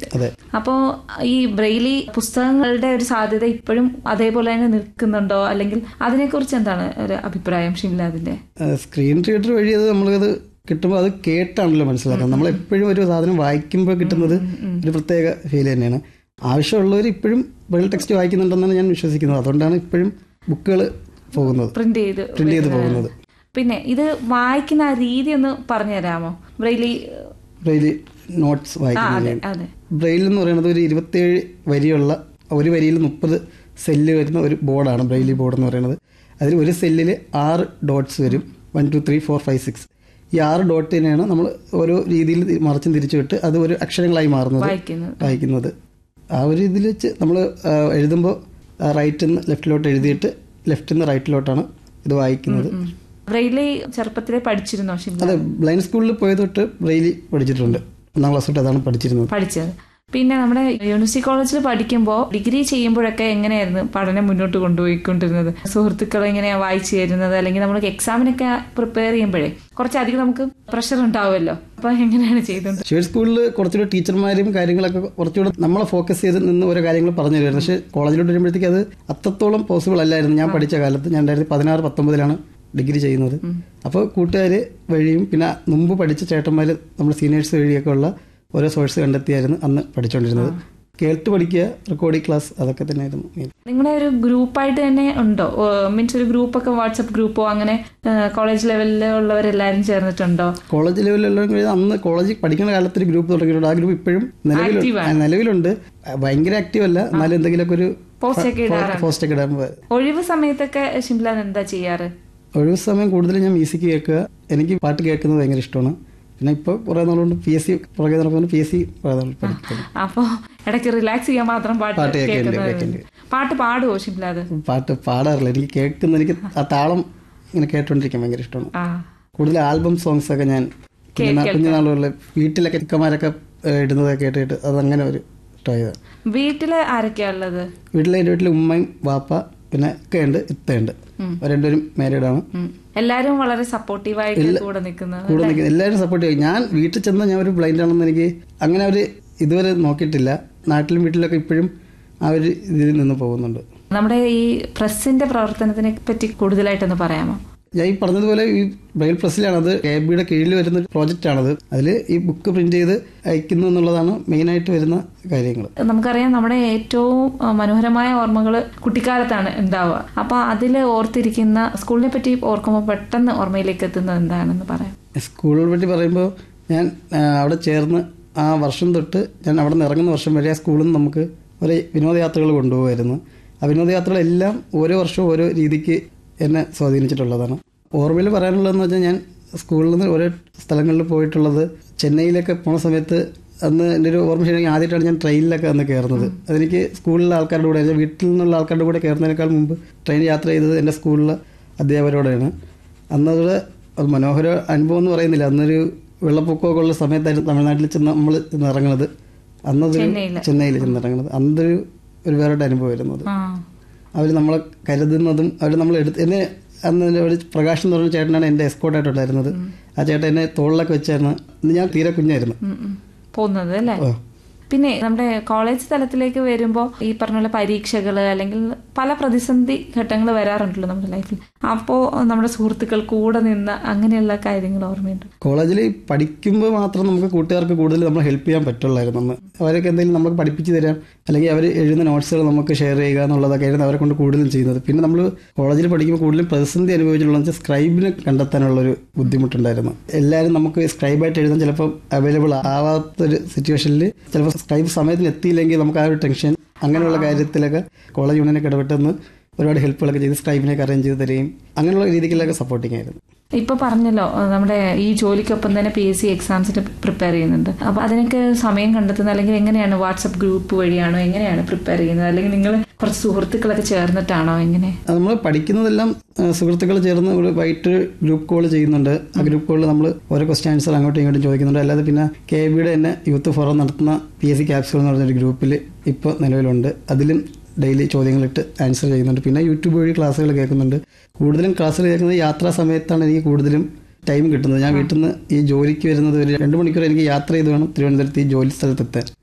ആയിട്ട്. അപ്പോൾ ഈ ബ്രെയിലി പുസ്തകങ്ങളുടെ ഒരു സാധ്യത ഇപ്പോഴും അതേപോലെ തന്നെ നിൽക്കുന്നുണ്ടോ, അല്ലെങ്കിൽ അതിനെക്കുറിച്ച് എന്താണ് ഒരു അഭിപ്രായം ഷിംലാദിന്റെ? സ്ക്രീൻ റീഡർ വഴി അത് നമ്മളത് കിട്ടുമ്പോൾ അത് കേട്ടാണല്ലോ മനസ്സിലാക്കുന്നത്. നമ്മളെപ്പോഴും ഒരു സാധനം വായിക്കുമ്പോൾ കിട്ടുന്നത് ഒരു പ്രത്യേക ഫീൽ തന്നെയാണ്. ആവശ്യമുള്ളവർ ഇപ്പോഴും ബ്രെയിൽ ടെക്സ്റ്റ് വായിക്കുന്നുണ്ടെന്നാണ് ഞാൻ വിശ്വസിക്കുന്നത്. അതുകൊണ്ടാണ് ഇപ്പോഴും ബുക്കുകൾ പോകുന്നത്, പ്രിന്റ് ചെയ്ത് പോകുന്നത്. പിന്നെ ഇത് വായിക്കുന്ന രീതി ഒന്ന് പറഞ്ഞു തരാമോ? ബ്രെയിലി നോട്ട്സ് വായിക്കുന്നത്. ബ്രെയിൽ എന്ന് പറയുന്നത് ഒരു 27 വരിയുള്ള, ഒരു വരിയിൽ 30 സെല്ല് വരുന്ന ഒരു ബോർഡാണ് ബ്രെയിലി ബോർഡ് എന്ന് പറയുന്നത്. അതിൽ ഒരു സെല്ലിൽ 6 ഡോട്ട്സ് വരും. 1 2 3 4 5 6. ഈ 6 ഡോട്ടിനെയാണ് നമ്മൾ ഓരോ രീതിയിൽ മറിച്ചും തിരിച്ചു വിട്ട് അത് ഒരു അക്ഷരങ്ങളായി മാറുന്നത്, വായിക്കുന്നത്. ആ ഒരു ഇതിൽ വെച്ച് നമ്മൾ എഴുതുമ്പോൾ റൈറ്റിൽ നിന്ന് ലെഫ്റ്റിലോട്ട് എഴുതിയിട്ട് ലെഫ്റ്റിൽ നിന്ന് റൈറ്റിലോട്ടാണ് ഇത് വായിക്കുന്നത്. ബ്രെയിലി ചെറുപ്പത്തിലെ പഠിച്ചിരുന്നോ? അതെ, ബ്ലൈൻഡ് സ്കൂളിൽ പോയത് തൊട്ട് ബ്രെയിലി പഠിച്ചിട്ടുണ്ട്. 1ാം ക്ലാസ് തൊട്ട് അതാണ് പഠിച്ചത്. പിന്നെ നമ്മുടെ യൂണിവേഴ്സിറ്റി കോളേജിൽ പഠിക്കുമ്പോൾ ഡിഗ്രി ചെയ്യുമ്പോഴൊക്കെ എങ്ങനെയായിരുന്നു പഠനം മുന്നോട്ട് കൊണ്ടുപോയിക്കൊണ്ടിരുന്നത്? സുഹൃത്തുക്കൾ എങ്ങനെയാ വായിച്ചു തരുന്നത്? അല്ലെങ്കിൽ നമ്മൾ എക്സാമിനൊക്കെ പ്രിപ്പയർ ചെയ്യുമ്പോഴേ കുറച്ചധികം നമുക്ക് പ്രഷർ ഉണ്ടാവുമല്ലോ, അപ്പൊ എങ്ങനെയാണ് ചെയ്തത്? സ്കൂളിൽ കുറച്ചുകൂടെ ടീച്ചർമാരും കാര്യങ്ങളൊക്കെ കുറച്ചുകൂടെ നമ്മളെ ഫോക്കസ് ചെയ്ത് നിന്ന് ഓരോ കാര്യങ്ങൾ പറഞ്ഞു തരുമായിരുന്നു. പക്ഷേ കോളേജിലോട്ട് വരുമ്പോഴത്തേക്ക് അത് അത്രത്തോളം പോസിബിൾ അല്ലായിരുന്നു. ഞാൻ പഠിച്ച കാലത്ത് ഞാൻ 2016-19 ഡിഗ്രി ചെയ്യുന്നത്. അപ്പോൾ കൂട്ടുകാർ വഴിയും പിന്നെ മുമ്പ് പഠിച്ച ചേട്ടന്മാർ നമ്മുടെ സീനിയേഴ്സ് വഴിയൊക്കെ ഉള്ള ഓരോ സോഴ്സ് കണ്ടെത്തിയായിരുന്നു അന്ന് പഠിച്ചുകൊണ്ടിരുന്നത്. കേട്ട് പഠിക്കുക, റെക്കോർഡിംഗ് ക്ലാസ്, അതൊക്കെ തന്നെയായിരുന്നു. നിങ്ങളുടെ ഒരു ഗ്രൂപ്പായിട്ട് തന്നെ ഉണ്ടോ? മീൻസ് ഒരു ഗ്രൂപ്പൊക്കെ, വാട്സപ്പ് ഗ്രൂപ്പോ അങ്ങനെ കോളേജ് ലെവലിലുള്ളവരെല്ലാവരും ചേർന്നിട്ടുണ്ടോ? കോളേജ് ലെവലിലുള്ള അന്ന് കോളേജിൽ പഠിക്കുന്ന കാലത്ത് ഒരു ഗ്രൂപ്പ് തുടങ്ങിയിട്ടുണ്ട്. ആ ഗ്രൂപ്പ് ഇപ്പോഴും നിലവിലുണ്ട്. ഭയങ്കര ആക്റ്റീവ് അല്ല, എന്നാലും എന്തെങ്കിലുമൊക്കെ ഒരു പോസ്റ്റ് ഒക്കെ ഇടാൻ. ഒഴിവ് സമയത്തൊക്കെ ഷിംലാൻ എന്താ ചെയ്യാറ്? ഒഴിവ് സമയം കൂടുതലും ഞാൻ മ്യൂസിക് കേൾക്കുക. എനിക്ക് പാട്ട് കേൾക്കുന്നത് ഭയങ്കര ഇഷ്ടമാണ്. പിന്നെ ഇപ്പോൾ കുറേ നാളുകൊണ്ട് PSC പുറകെ നടക്കുന്ന PSC അപ്പോൾ ഇടയ്ക്ക് റിലാക്സ് ചെയ്യാൻ മാത്രം പാട്ട് കേൾക്കുന്നത്. പാട്ട് പാടുവോ ഷിംലാദ്? പാട്ട് പാടാറില്ല. എനിക്ക് ആ താളം ഇങ്ങനെ കേട്ടോണ്ടിരിക്കാൻ ഭയങ്കര ഇഷ്ടമാണ്. കൂടുതൽ ആൽബം സോങ്സ് ഒക്കെ ഞാൻ കുഞ്ഞുനാളുകളിൽ വീട്ടിലൊക്കെ ചിക്കന്മാരൊക്കെ ഇടുന്നതൊക്കെ കേട്ടിട്ട് അതങ്ങനെ ഒരു ഇഷ്ടമായത്. വീട്ടില് ആരൊക്കെയാ ഉള്ളത്? എൻ്റെ വീട്ടിൽ ഉമ്മയും വാപ്പ പിന്നെ ഒക്കെയുണ്ട്, ഇത്തയുണ്ട്. രണ്ടുപേരും മാരീഡാണ്. എല്ലാരും വളരെ സപ്പോർട്ടീവായിട്ട് കൂടെ നിൽക്കുന്നത്. എല്ലാവരും സപ്പോർട്ടീവ്. ഞാൻ വീട്ടിൽ ചെന്ന് ഞാൻ ഒരു ബ്ലൈൻഡ് ആണെന്ന് എനിക്ക് അങ്ങനെ ഒരു ഇതുവരെ നോക്കിയിട്ടില്ല. നാട്ടിലും വീട്ടിലൊക്കെ ഇപ്പോഴും ആ ഒരു ഇതിൽ നിന്ന് പോകുന്നുണ്ട്. നമ്മുടെ ഈ പ്രസിന്റെ പ്രവർത്തനത്തിനെ പറ്റി കൂടുതലായിട്ടൊന്ന് പറയാമോ? ഞാൻ ഈ പറഞ്ഞതുപോലെ ഈ ബ്രെയിൽ പ്രസ്സിലാണ്, അത് KBയുടെ കീഴിൽ വരുന്ന ഒരു പ്രോജക്റ്റ് ആണത്. അതിൽ ഈ ബുക്ക് പ്രിന്റ് ചെയ്ത് അയക്കുന്നു എന്നുള്ളതാണ് മെയിനായിട്ട് വരുന്ന കാര്യങ്ങൾ. നമുക്കറിയാം നമ്മുടെ ഏറ്റവും മനോഹരമായ ഓർമ്മകൾ കുട്ടിക്കാലത്താണ് ഉണ്ടാവുക. അപ്പൊ അതിൽ ഓർത്തിരിക്കുന്ന സ്കൂളിനെ പറ്റി ഓർക്കുമ്പോൾ പെട്ടെന്ന് ഓർമ്മയിലേക്ക് എത്തുന്നത് എന്താണെന്ന് പറയാം. സ്കൂളിനെ പറ്റി പറയുമ്പോൾ ഞാൻ അവിടെ ചേർന്ന് ആ വർഷം തൊട്ട് ഞാൻ അവിടെ നിന്ന് ഇറങ്ങുന്ന വർഷം വരെ ആ സ്കൂളിൽ നിന്ന് നമുക്ക് ഒരു വിനോദയാത്രകൾ കൊണ്ടുപോകുമായിരുന്നു. ആ വിനോദയാത്രകളെല്ലാം ഓരോ വർഷവും ഓരോ രീതിക്ക് എന്നെ സ്വാധീനിച്ചിട്ടുള്ളതാണ്. ഓർമ്മയിൽ പറയാനുള്ളതെന്ന് വെച്ചാൽ ഞാൻ സ്കൂളിൽ നിന്ന് ഓരോ സ്ഥലങ്ങളിൽ പോയിട്ടുള്ളത്, ചെന്നൈയിലൊക്കെ പോണ സമയത്ത് അന്ന് എൻ്റെ ഒരു ഓർമ്മ ശരിയാണെങ്കിൽ ആദ്യമായിട്ടാണ് ഞാൻ ട്രെയിനിലൊക്കെ അന്ന് കയറുന്നത്. അതെനിക്ക് സ്കൂളിലെ ആൾക്കാരുടെ കൂടെ, വീട്ടിൽ നിന്നുള്ള ആൾക്കാരുടെ കൂടെ കയറുന്നതിനേക്കാൾ മുമ്പ് ട്രെയിൻ യാത്ര ചെയ്തത് എൻ്റെ സ്കൂളിലെ അധ്യാപകരോടെയാണ്. അന്നത് അത് മനോഹര അനുഭവം എന്ന് പറയുന്നില്ല. അന്നൊരു വെള്ളപ്പൊക്കമൊക്കെ ഉള്ള സമയത്തായിരുന്നു തമിഴ്നാട്ടിൽ ചെന്ന് നമ്മൾ ഇറങ്ങുന്നത്. അന്നത് ചെന്നൈയിൽ ചെന്നിറങ്ങുന്നത് അന്നൊരു വേറെ അനുഭവമായിരുന്നു. അത് അവർ നമ്മളെ കരുതുന്നതും അവർ നമ്മൾ എന്നെ അന്ന് ഒരു പ്രകാശം എന്ന് പറഞ്ഞ ചേട്ടനാണ് എൻ്റെ എസ്കോർട്ടായിട്ടുണ്ടായിരുന്നത്. ആ ചേട്ടൻ എന്നെ തോളിലൊക്കെ വെച്ചായിരുന്നു. ഞാൻ തീരെ കുഞ്ഞായിരുന്നു പോകുന്നത് അല്ലേ. പിന്നെ നമ്മുടെ കോളേജ് തലത്തിലേക്ക് വരുമ്പോൾ ഈ പറഞ്ഞ പരീക്ഷകൾ അല്ലെങ്കിൽ പല പ്രതിസന്ധി ഘട്ടങ്ങൾ വരാറുണ്ടല്ലോ നമ്മുടെ ലൈഫിൽ. അപ്പോൾ നമ്മുടെ സുഹൃത്തുക്കൾ കൂടെ നിന്ന് അങ്ങനെയുള്ള കാര്യങ്ങൾ ഓർമ്മയുണ്ട്? കോളേജിൽ പഠിക്കുമ്പോൾ മാത്രം നമുക്ക് കൂട്ടുകാർക്ക് കൂടുതൽ നമ്മൾ ഹെൽപ്പ് ചെയ്യാൻ പറ്റുള്ളായിരുന്നു. നമ്മൾ അവരൊക്കെ എന്തെങ്കിലും നമുക്ക് പഠിപ്പിച്ച് തരാം, അല്ലെങ്കിൽ അവർ എഴുതുന്ന നോട്ട്സുകൾ നമുക്ക് ഷെയർ ചെയ്യുക എന്നുള്ളതൊക്കെ ആയിരുന്നു അവരെ കൊണ്ട് കൂടുതലും ചെയ്യുന്നത്. പിന്നെ നമ്മൾ കോളേജിൽ പഠിക്കുമ്പോൾ കൂടുതലും പ്രതിസന്ധി അനുഭവിച്ചിട്ടുള്ളതെന്ന് വെച്ചാൽ സ്ക്രൈബിനെ കണ്ടെത്താനുള്ളൊരു ബുദ്ധിമുട്ടുണ്ടായിരുന്നു. എല്ലാവരും നമുക്ക് സ്ക്രൈബായിട്ട് എഴുതാൻ ചിലപ്പോൾ അവൈലബിൾ ആവാത്തൊരു സിറ്റുവേഷനിൽ ചിലപ്പോൾ സ്ക്രൈബ് സമയത്തിന് എത്തിയില്ലെങ്കിൽ നമുക്ക് ആ ഒരു ടെൻഷൻ, അങ്ങനെയുള്ള കാര്യത്തിലൊക്കെ കോളേജ് യൂണിയനൊക്കെ ഇടപെട്ടെന്ന് ഒരുപാട് ഹെൽപ്പുകളൊക്കെ ചെയ്ത് സ്ക്രൈബിനൊക്കെ അറേഞ്ച് ചെയ്ത് തരികയും അങ്ങനെയുള്ള രീതിയിലൊക്കെ സപ്പോർട്ടിങ് ആയിരുന്നു. ഇപ്പൊ പറഞ്ഞല്ലോ നമ്മുടെ ഈ ജോലിക്കൊപ്പം തന്നെ PSC എക്സാംസിന് പ്രിപ്പയർ ചെയ്യുന്നുണ്ട്. അപ്പൊ അതിനൊക്കെ സമയം കണ്ടെത്തുന്നത് അല്ലെങ്കിൽ എങ്ങനെയാണ്? WhatsApp group വഴിയാണോ? എങ്ങനെയാണ് പ്രിപ്പയർ ചെയ്യുന്നത്? അല്ലെങ്കിൽ നിങ്ങൾ കുറച്ച് സുഹൃത്തുക്കളൊക്കെ ചേർന്നിട്ടാണോ? എങ്ങനെ? നമ്മൾ പഠിക്കുന്നതെല്ലാം സുഹൃത്തുക്കൾ ചേർന്ന് ഒരു വൈകിട്ട് ഗ്രൂപ്പ് കോൾ ചെയ്യുന്നുണ്ട്. ആ ഗ്രൂപ്പ് കോളിൽ നമ്മൾ ഓരോ ക്വസ്റ്റ്യൻ ആൻസർ അങ്ങോട്ടും ഇങ്ങോട്ടും ചോദിക്കുന്നുണ്ട്. അല്ലാതെ പിന്നെ KBയുടെ തന്നെ യൂത്ത് ഫോറം നടത്തുന്ന PSC ക്യാപ്സ്യൂൾ എന്ന് പറഞ്ഞൊരു ഗ്രൂപ്പിൽ ഇപ്പോൾ നിലവിലുണ്ട്. അതിലും ഡെയിലി ചോദ്യങ്ങളിട്ട് ആൻസർ ചെയ്യുന്നുണ്ട്. പിന്നെ യൂട്യൂബ് വഴി ക്ലാസ്സുകൾ കേൾക്കുന്നുണ്ട്. കൂടുതലും ക്ലാസ്സുകൾ കേൾക്കുന്നത് യാത്രാ സമയത്താണ് എനിക്ക് കൂടുതലും ടൈം കിട്ടുന്നത്. ഞാൻ വീട്ടിൽ നിന്ന് ഈ ജോലിക്ക് വരുന്നത് ഒരു 2 മണിക്കൂർ എനിക്ക് യാത്ര ചെയ്ത് വേണം തിരുവനന്തപുരത്ത് ഈ ജോലി സ്ഥലത്തെത്താൻ.